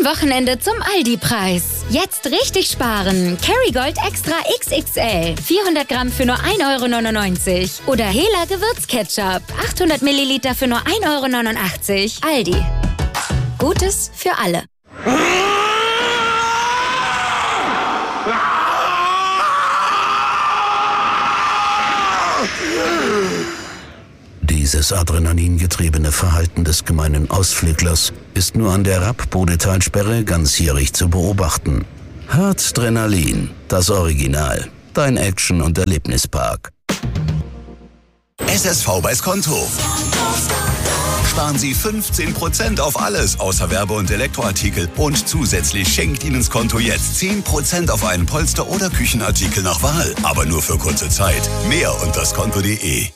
Wochenende zum Aldi-Preis. Jetzt richtig sparen. Kerrygold Extra XXL. 400 Gramm für nur 1,99 € Oder Hela Gewürzketchup. 800 Milliliter für nur 1,89 €. Aldi. Gutes für alle. Dieses adrenalingetriebene Verhalten des gemeinen Ausflüglers ist nur an der Rapp-Bodetalsperre ganzjährig zu beobachten. Harzdrenalin, das Original. Dein Action- und Erlebnispark. SSV bei's Konto. Sparen Sie 15% auf alles außer Werbe- und Elektroartikel. Und zusätzlich schenkt Ihnen das Konto jetzt 10% auf einen Polster- oder Küchenartikel nach Wahl. Aber nur für kurze Zeit. Mehr unter daskonto.de.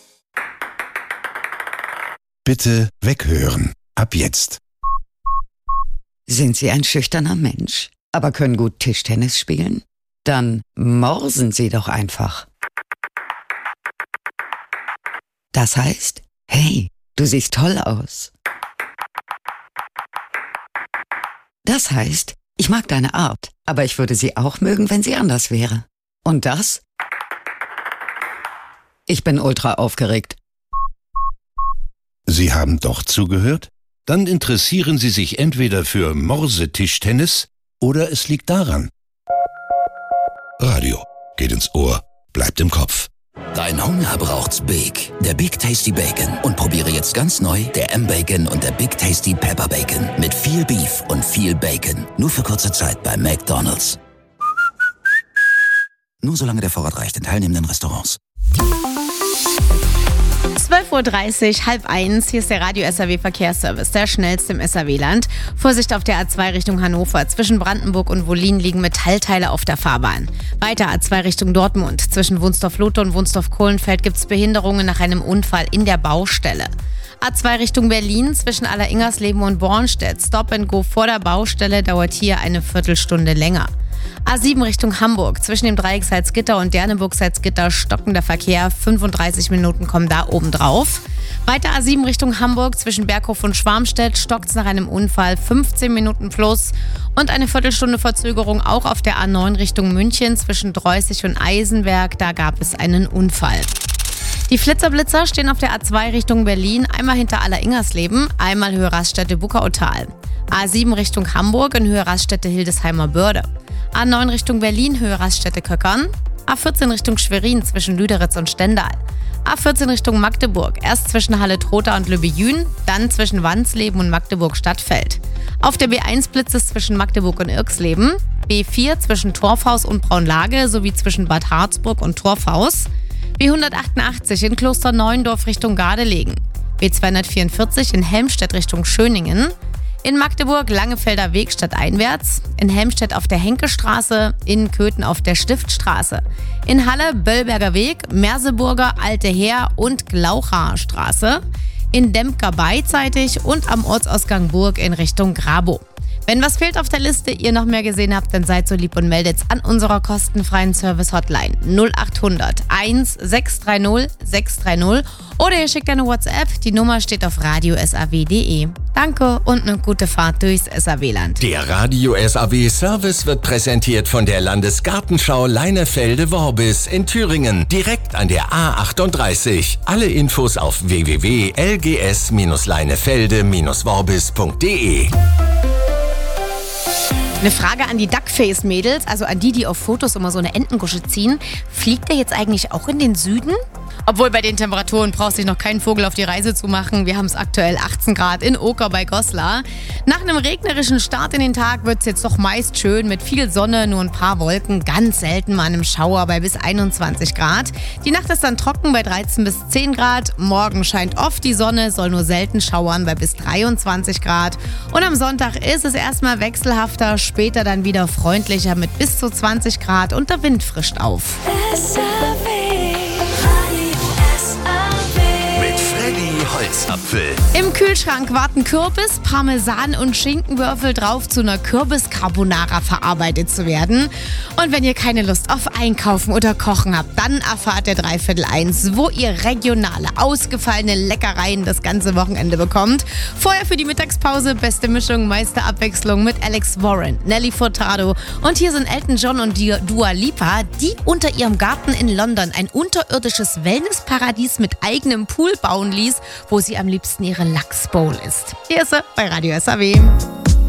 Bitte weghören. Ab jetzt. Sind Sie ein schüchterner Mensch, aber können gut Tischtennis spielen? Dann morsen Sie doch einfach. Das heißt, hey, du siehst toll aus. Das heißt, ich mag deine Art, aber ich würde sie auch mögen, wenn sie anders wäre. Und das? Ich bin ultra aufgeregt. Sie haben doch zugehört? Dann interessieren Sie sich entweder für Morsetischtennis oder es liegt daran. Radio geht ins Ohr, bleibt im Kopf. Dein Hunger braucht's Big. Der Big Tasty Bacon. Und probiere jetzt ganz neu der M-Bacon und der Big Tasty Pepper Bacon. Mit viel Beef und viel Bacon. Nur für kurze Zeit bei McDonald's. Nur solange der Vorrat reicht in teilnehmenden Restaurants. 12:30 Uhr, 12:30. Hier ist der Radio SAW Verkehrsservice, der schnellste im SAW-Land. Vorsicht auf der A2 Richtung Hannover. Zwischen Brandenburg und Wollin liegen Metallteile auf der Fahrbahn. Weiter A2 Richtung Dortmund. Zwischen Wunsdorf-Lotte und Wunsdorf-Kohlenfeld gibt es Behinderungen nach einem Unfall in der Baustelle. A2 Richtung Berlin. Zwischen Alleringersleben und Bornstedt. Stop and Go vor der Baustelle dauert hier eine Viertelstunde länger. A7 Richtung Hamburg. Zwischen dem Dreieck Salzgitter und Derneburg-Salzgitter stockender Verkehr. 35 Minuten kommen da oben drauf. Weiter A7 Richtung Hamburg. Zwischen Berghof und Schwarmstedt stockt's nach einem Unfall. 15 Minuten plus. Und eine Viertelstunde Verzögerung auch auf der A9 Richtung München. Zwischen Dreußig und Eisenberg. Da gab es einen Unfall. Die Flitzerblitzer stehen auf der A2 Richtung Berlin. Einmal hinter Alleringersleben. Einmal Höhe Raststätte Buckautal. A7 Richtung Hamburg in Höhe Raststätte Hildesheimer Börde. A9 Richtung Berlin, Höhe Raststätte Köckern. A14 Richtung Schwerin zwischen Lüderitz und Stendal. A14 Richtung Magdeburg, erst zwischen Halle-Trotha und Lübbe-Jühn, dann zwischen Wansleben und Magdeburg-Stadtfeld. Auf der B1 blitzt es zwischen Magdeburg und Irxleben. B4 zwischen Torfhaus und Braunlage sowie zwischen Bad Harzburg und Torfhaus. B188 in Klosterneuendorf Richtung Gardelegen. B244 in Helmstedt Richtung Schöningen. In Magdeburg Langefelder Weg stadteinwärts, in Helmstedt auf der Henkestraße, in Köthen auf der Stiftstraße, in Halle Böllberger Weg, Merseburger Alte Heer und Glaucher Straße, in Dempker beidseitig und am Ortsausgang Burg in Richtung Grabow. Wenn was fehlt auf der Liste, ihr noch mehr gesehen habt, dann seid so lieb und meldet's an unserer kostenfreien Service-Hotline 0800 1630 630 oder ihr schickt eine WhatsApp, die Nummer steht auf radiosaw.de. Danke und eine gute Fahrt durchs SAW-Land. Der Radio SAW Service wird präsentiert von der Landesgartenschau Leinefelde-Worbis in Thüringen, direkt an der A38. Alle Infos auf www.lgs-leinefelde-worbis.de. Eine Frage an die Duckface-Mädels, also an die auf Fotos immer so eine Entengusche ziehen. Fliegt der jetzt eigentlich auch in den Süden? Obwohl bei den Temperaturen braucht sich noch kein Vogel auf die Reise zu machen. Wir haben es aktuell 18 Grad in Oker bei Goslar. Nach einem regnerischen Start in den Tag wird es jetzt doch meist schön mit viel Sonne, nur ein paar Wolken, ganz selten mal einem Schauer bei bis 21 Grad. Die Nacht ist dann trocken bei 13 bis 10 Grad. Morgen scheint oft die Sonne, soll nur selten schauern bei bis 23 Grad. Und am Sonntag ist es erstmal wechselhafter, später dann wieder freundlicher mit bis zu 20 Grad und der Wind frischt auf. Mit Freddy Holz. Mittagsapfel. Im Kühlschrank warten Kürbis, Parmesan und Schinkenwürfel drauf, zu einer Kürbis-Carbonara verarbeitet zu werden. Und wenn ihr keine Lust auf Einkaufen oder Kochen habt, dann erfahrt ihr 1:15, wo ihr regionale, ausgefallene Leckereien das ganze Wochenende bekommt. Vorher für die Mittagspause beste Mischung, meiste Abwechslung mit Alex Warren, Nelly Furtado und hier sind Elton John und Dua Lipa, die unter ihrem Garten in London ein unterirdisches Wellnessparadies mit eigenem Pool bauen ließ, wo sie am liebsten ihre Lachsbowl isst. Hier ist sie bei Radio SAW.